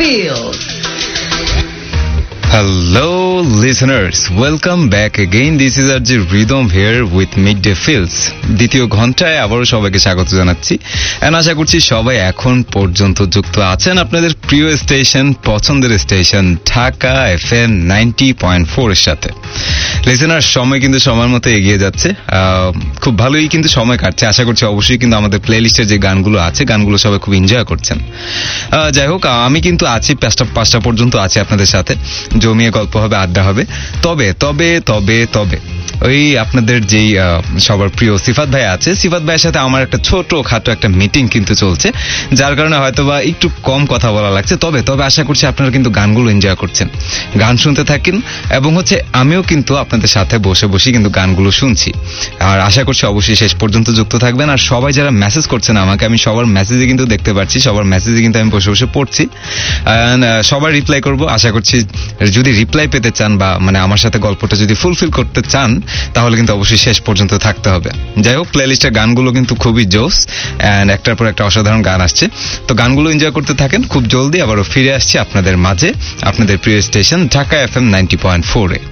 Feels. Hello listeners, welcome back again. This is RJ Rhythm here with Midday Feels. দ্বিতীয় ঘন্টায় আবারও সবাইকে স্বাগত জানাচ্ছি এন্ড আশা করছি সবাই এখন পর্যন্ত যুক্ত আছেন আপনাদের প্রিয় স্টেশন, পছন্দের স্টেশন ঢাকা FM 90.4 এর সাথে। লিসেনার, সময় কিন্তু সময়ের মতো এগিয়ে যাচ্ছে, খুব ভালোই কিন্তু সময় কাটছে। আশা করছি অবশ্যই কিন্তু আমাদের প্লে লিস্টের যে গানগুলো আছে গানগুলো সবাই খুব এনজয় করছেন। যাই হোক, আমি কিন্তু আছি 5টা পর্যন্ত আছি আপনাদের সাথে, জমিয়ে গল্প হবে, আড্ডা হবে। তবে তবে তবে তবে ওই আপনাদের যেই সবার প্রিয় সিফাত ভাই আছে, সিফাত ভাইয়ের সাথে আমার একটা ছোট খাটো একটা মিটিং কিন্তু চলছে, যার কারণে হয়তোবা একটু কম কথা বলা লাগছে। তবে আশা করছি আপনারা কিন্তু গানগুলো এনজয় করছেন, গান শুনতে থাকেন, এবং আমিও কিন্তু আপনাদের সাথে বসে কিন্তু গানগুলো শুনছি। আর আশা করছি অবশ্যই শেষ পর্যন্ত যুক্ত থাকবেন। আর সবাই যারা মেসেজ করছেন আমাকে, আমি সবার মেসেজে কিন্তু দেখতে পাচ্ছি, সবার মেসেজে কিন্তু আমি বসে পড়ছি, সবার রিপ্লাই করব। আশা করছি যদি রিপ্লাই পেতে চান বা আমার সাথে গল্পটা যদি ফুলফিল করতে চান, তাহলে কিন্তু অবশ্যই শেষ পর্যন্ত থাকতে হবে। যাই হোক, প্লেলিস্টের গানগুলো কিন্তু খুবই জোস এন্ড একটার পর একটা অসাধারণ গান আসছে, তো গানগুলো এনজয় করতে থাকেন। খুব জলদি আবারও ফিরে আসছি আপনাদের মাঝে, আপনাদের প্রিয় স্টেশন ঢাকা FM 90.4 এ।